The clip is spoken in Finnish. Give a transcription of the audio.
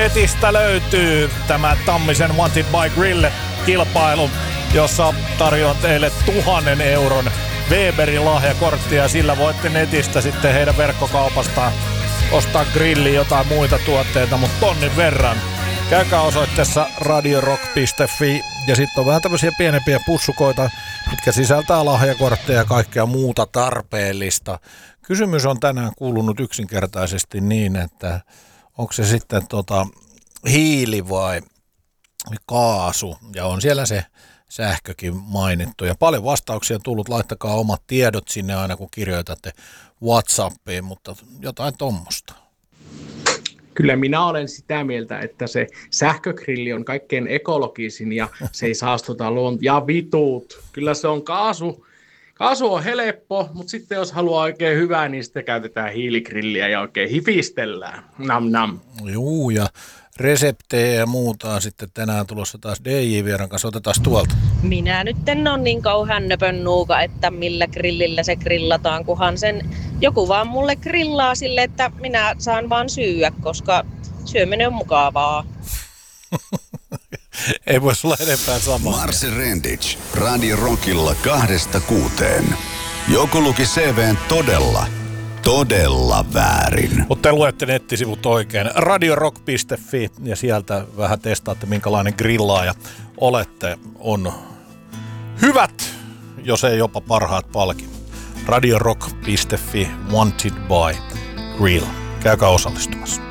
netistä löytyy tämä Tammisen Wanted by Grill-kilpailu, jossa tarjoan teille 1,000 euron Weberin lahjakorttia, ja sillä voitte netistä sitten heidän verkkokaupastaan ostaa grilli jotain muita tuotteita, mutta tonnin verran. Käykää osoitteessa radiorock.fi, ja sitten on vähän tämmöisiä pienempiä pussukoita, mitkä sisältää lahjakortteja ja kaikkea muuta tarpeellista. Kysymys on tänään kuulunut yksinkertaisesti niin, että onko se sitten hiili vai kaasu, ja on siellä se sähkökin mainittu. Ja paljon vastauksia on tullut, laittakaa omat tiedot sinne aina kun kirjoitatte WhatsAppiin, mutta jotain tommosta. Kyllä minä olen sitä mieltä, että se sähkögrilli on kaikkein ekologisin ja se ei saastuta ja vitut. Kyllä se on kaasu. Kaasu on helppo, mutta sitten jos haluaa oikein hyvää, niin sitten käytetään hiiligrilliä ja oikein hifistellään. Nam nam. Juu, ja reseptejä ja muuta on sitten tänään tulossa taas DJ-vieran kanssa. Otetaan tuolta. Minä nyt en ole niin kauhean nöpön nuuka, että millä grillillä se grillataan, kunhan sen joku vaan mulle grillaa sille, että minä saan vaan syyä, koska syöminen on mukavaa. Ei voisi olla enempää samaa. Marse Rendic, Radio Rockilla 2-6. Joku luki CV:n todella väärin. Mutta te luette nettisivut oikein. Radiorock.fi ja sieltä vähän testaatte, minkälainen grillaaja olette. On hyvät, jos ei jopa parhaat palkinnot. Radiorock.fi, Wanted by Grill. Käykää osallistumassa.